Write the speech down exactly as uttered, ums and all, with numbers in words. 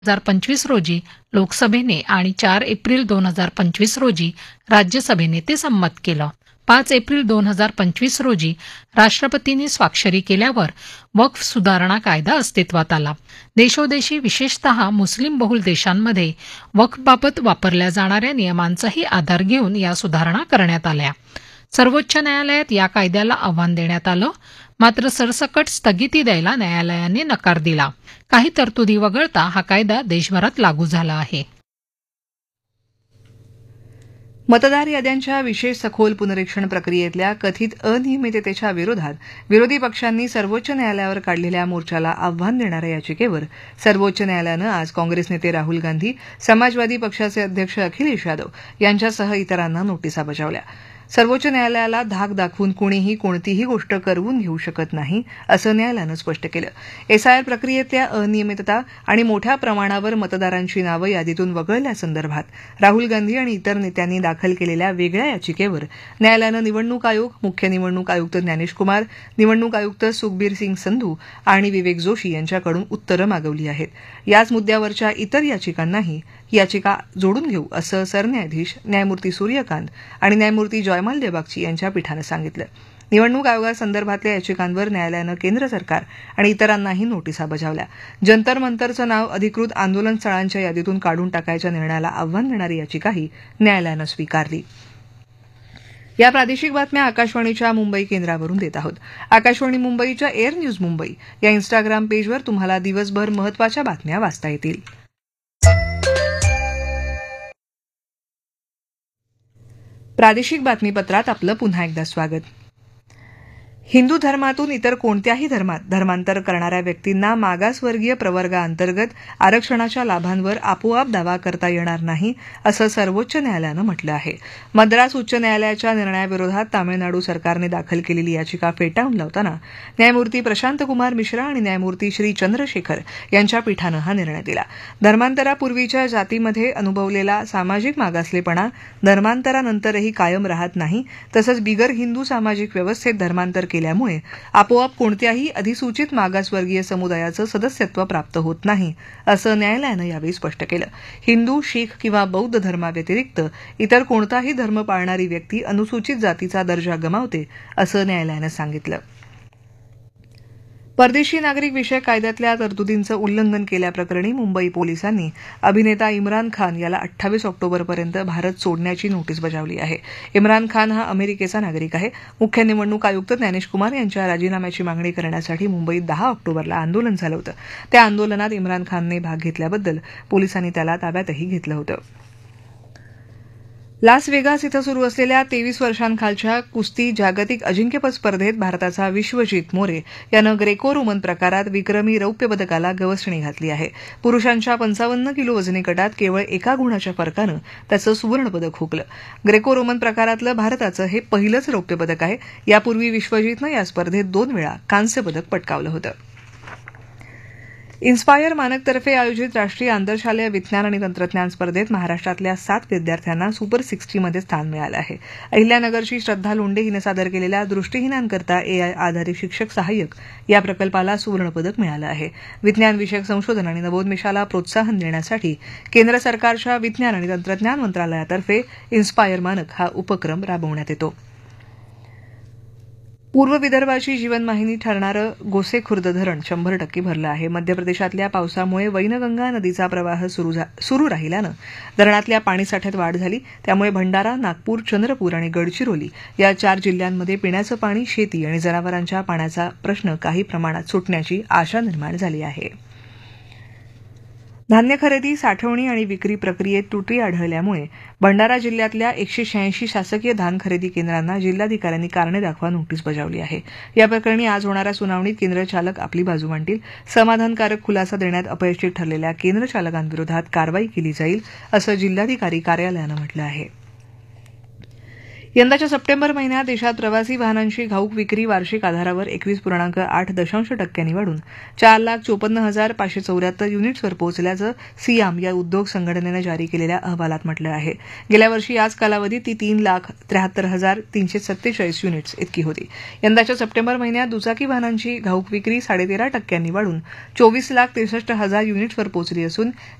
हजार पंचवीस रोजी लोकसभेने आणि चार एप्रिल दोन हजार पंचवीस रोजी राज्यसभेने ते संमत केलं. पाच एप्रिल दोन हजार पंचवीस रोजी राष्ट्रपतींनी स्वाक्षरी केल्यावर वक्फ सुधारणा कायदा अस्तित्वात आला. देशोदेशी विशेषतः मुस्लिम बहुल देशांमध्ये वक्फबाबत वापरल्या जाणाऱ्या नियमांचाही आधार घेऊन या सुधारणा करण्यात आल्या. सर्वोच्च न्यायालयात या कायद्याला आव्हान देण्यात आलं, मात्र सरसकट स्थगिती द्यायला न्यायालयाने नकार दिला. काही तरतुदी वगळता हा कायदा देशभरात लागू झाला आहे. मतदार याद्यांच्या विशेष सखोल पुनरीक्षण प्रक्रियेतल्या कथित अनियमिततेच्या विरोधात विरोधी पक्षांनी सर्वोच्च न्यायालयावर काढलेल्या मोर्चाला आव्हान देणाऱ्या याचिकेवर सर्वोच्च न्यायालयानं आज काँग्रेस नेते राहुल गांधी, समाजवादी पक्षाचे अध्यक्ष अखिलेश यादव यांच्यासह इतरांना नोटिसा बजावल्या. सर्वोच्च न्यायालयाला धाक दाखवून कुणीही कोणतीही गोष्ट करवून घेऊ शकत नाही, असं न्यायालयानं स्पष्ट केलं. एसआयआर प्रक्रियेतल्या अनियमितता आणि मोठ्या प्रमाणावर मतदारांची नावं यादीतून वगळल्यासंदर्भात राहुल गांधी आणि इतर नेत्यांनी दाखल केलेल्या वेगळ्या याचिकेवर न्यायालयानं निवडणूक आयोग, मुख्य निवडणूक आयुक्त ज्ञानेश कुमार, निवडणूक आयुक्त सुखबीर सिंग संधू आणि विवेक जोशी यांच्याकडून उत्तरं मागवली आहेत. याच मुद्द्यावरच्या इतर याचिकांनाही याचिका जोडून घेऊ, असं सरन्यायाधीश न्यायमूर्ती सूर्यकांत आणि न्यायमूर्ती जयमाल्य बागची यांच्या पीठानं सांगितलं. निवडणूक आयोगासंदर्भातल्या याचिकांवर न्यायालयानं केंद्र सरकार आणि इतरांनाही नोटिसा बजावल्या. जंतर मंतरचं नाव अधिकृत आंदोलन स्थळांच्या यादीतून काढून टाकायच्या निर्णयाला आव्हान देणारी याचिकाही न्यायालयानं स्वीकारली. या प्रादेशिक बातम्या आकाशवाणीच्या मुंबई केंद्रावरून देत आहोत. आकाशवाणी मुंबईच्या एअर न्यूज मुंबई या इन्स्टाग्राम पेजवर तुम्हाला दिवसभर महत्त्वाच्या बातम्या वाचता येतील. प्रादेशिक बातमीपत्रात आपलं पुन्हा एकदा स्वागत. हिंदू धर्मातून इतर कोणत्याही धर्मात धर्मांतर करणाऱ्या व्यक्तींना मागासवर्गीय प्रवर्गाअंतर्गत आरक्षणाच्या लाभांवर आपोआप दावा करता येणार नाही, असं सर्वोच्च न्यायालयानं म्हटलं आहे. मद्रास उच्च न्यायालयाच्या निर्णयाविरोधात तामिळनाडू सरकारने दाखल केलेली याचिका फेटाळून लावताना न्यायमूर्ती प्रशांत कुमार मिश्रा आणि न्यायमूर्ती श्री चंद्रशेखर यांच्या पीठानं हा निर्णय दिला. धर्मांतरापूर्वीच्या जातीमध्ये अनुभवलेला सामाजिक मागासलेपणा धर्मांतरानंतरही कायम राहत नाही, तसंच बिगर हिंदू सामाजिक व्यवस्थेत धर्मांतर केल्यामुळे आपोआप कोणत्याही अधिसूचित मागासवर्गीय समुदायाचं सदस्यत्व प्राप्त होत नाही, असं न्यायालयानं यावेळी स्पष्ट केलं. हिंदू, शीख किंवा बौद्ध धर्माव्यतिरिक्त इतर कोणताही धर्म पाळणारी व्यक्ती अनुसूचित जातीचा दर्जा गमावते, असं न्यायालयानं सांगितलं. परदेशी नागरिक विषयक कायद्यातल्या तरतुदींचं उल्लंघन केल्याप्रकरणी मुंबई पोलिसांनी अभिनेता इम्रान खान याला अठ्ठावीस ऑक्टोबरपर्यंत भारत सोडण्याची नोटीस बजावली आहे. इम्रान खान हा अमेरिकेचा नागरिक आहे. मुख्य निवडणूक आयुक्त ज्ञानेश कुमार यांच्या राजीनाम्याची मागणी करण्यासाठी मुंबईत दहा ऑक्टोबरला आंदोलन झालं होतं. त्या आंदोलनात इम्रान खानने भाग घेतल्याबद्दल पोलिसांनी त्याला ताब्यातही घेतलं होतं. लास वेगास इथं सुरू असलेल्या तेवीस वर्षांखालच्या कुस्ती जागतिक अजिंक्यपद स्पर्धेत भारताचा विश्वजित मोरे यानं ग्रेको रोमन प्रकारात विक्रमी रौप्य पदकाला गवसणी घातली आहे. पुरुषांच्या पंचावन्न किलो वजनी गटात केवळ एका गुणाच्या फरकानं त्याचं सुवर्णपदक हुकलं. ग्रेको रोमन प्रकारातलं भारताचं हे पहिलंच रौप्य पदक आहे. यापूर्वी विश्वजितनं या स्पर्धेत दोन वेळा कांस्य पदक पटकावलं होतं. इन्स्पायर मानकतर्फे आयोजित राष्ट्रीय आंतरशालेय विज्ञान आणि तंत्रज्ञान स्पर्धेत महाराष्ट्रातल्या सात विद्यार्थ्यांना सुपर सिक्स्टीमध्ये स्थान मिळालं आहे. अहिल्यानगरची श्रद्धा लोंढे हिनं सादर केलेल्या दृष्टीहीनांकरता एआय आधारित शिक्षक सहाय्यक या प्रकल्पाला सुवर्णपदक मिळालं आहे. विज्ञान विषयक संशोधन आणि नवोन्मेषाला प्रोत्साहन देण्यासाठी केंद्र सरकारच्या विज्ञान आणि तंत्रज्ञान मंत्रालयातर्फे इन्स्पायर मानक हा उपक्रम राबवण्यात येतो. पूर्व विदर्भाची जीवनवाहिनी ठरणारं गोसेखुर्द धरण शंभर टक्के भरलं आहे. मध्य प्रदेशातल्या पावसामुळे वैनगंगा नदीचा प्रवाह सुरू राहिल्यानं धरणातल्या पाणीसाठ्यात वाढ झाली. त्यामुळे भंडारा, नागपूर, चंद्रपूर आणि गडचिरोली या चार जिल्ह्यांमध्ये पिण्याचं पाणी, शेती आणि जनावरांच्या पाण्याचा प्रश्न काही प्रमाणात सुटण्याची आशा निर्माण झाली आहे. धान्य खरेदी, साठवणी आणि विक्री प्रक्रियेत त्रुटी आढळल्यामुळे भंडारा जिल्ह्यातल्या एकशे शहाऐंशी शासकीय धान खरेदी केंद्रांना जिल्हाधिकाऱ्यांनी कारणे दाखवा नोटीस बजावली आहे. या प्रकरणी आज होणाऱ्या सुनावणीत केंद्र चालक आपली बाजू मांडतील. समाधानकारक खुलासा देण्यात अपयशी ठरलेल्या केंद्र चालकांविरोधात कारवाई केली जाईल, असं जिल्हाधिकारी कार्यालयानं म्हटलं आहे. यंदाच्या सप्टेंबर महिन्यात देशात प्रवासी वाहनांची घाऊक विक्री वार्षिक आधारावर एकवीस पूर्णांक आठ दशांश टक्क्यांनी वाढून चार लाख चोपन्न हजार पाचशे चौऱ्याहत्तर युनिट्सवर पोहोचल्याचं सियाम या उद्योग संघटनेनं जारी केलेल्या अहवालात म्हटलं आहे. गेल्या वर्षी याच कालावधीत ती तीन लाख त्र्याहत्तर हजार तीनशे सत्तेचाळीस युनिट्स इतकी होती. यंदाच्या सप्टेंबर महिन्यात दुचाकी वाहनांची घाऊक विक्री साडेतेरा टक्क्यांनी वाढून चोवीस लाख त्रेसष्ट हजार युनिट्सवर पोहोचली असून